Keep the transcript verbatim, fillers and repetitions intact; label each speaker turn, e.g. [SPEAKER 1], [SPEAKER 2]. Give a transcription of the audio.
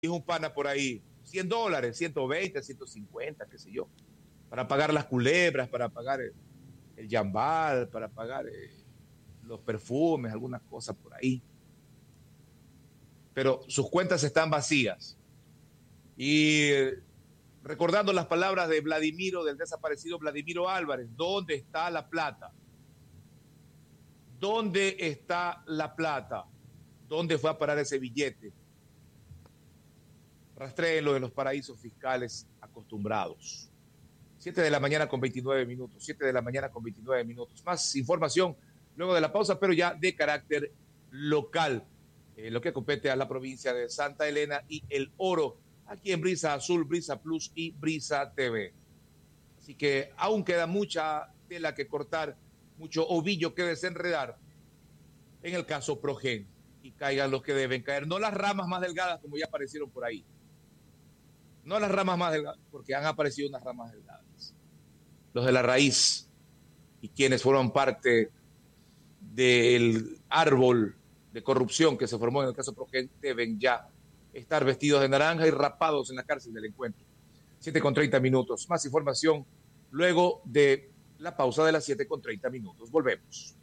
[SPEAKER 1] dijo un pana por ahí, cien dólares, ciento veinte, ciento cincuenta, qué sé yo, para pagar las culebras, para pagar el, el jambal, para pagar eh, los perfumes, algunas cosas por ahí. Pero sus cuentas están vacías. Y eh, recordando las palabras de Vladimiro, del desaparecido Vladimiro Álvarez, ¿dónde está la plata? ¿Dónde está la plata? ¿Dónde fue a parar ese billete? Rastréenlo de los paraísos fiscales acostumbrados. siete de la mañana con veintinueve minutos. siete de la mañana con veintinueve minutos. Más información luego de la pausa, pero ya de carácter local. Eh, lo que compete a la provincia de Santa Elena y El Oro, aquí en Brisa Azul, Brisa Plus y Brisa T V. Así que aún queda mucha tela que cortar, mucho ovillo que desenredar en el caso Progen. Y caigan los que deben caer, no las ramas más delgadas como ya aparecieron por ahí. No las ramas más delgadas, porque han aparecido unas ramas delgadas. Los de la raíz y quienes forman parte del árbol de corrupción que se formó en el caso Progen deben ya estar vestidos de naranja y rapados en la cárcel del encuentro. siete con treinta minutos. Más información luego de la pausa de las siete con treinta minutos. Volvemos.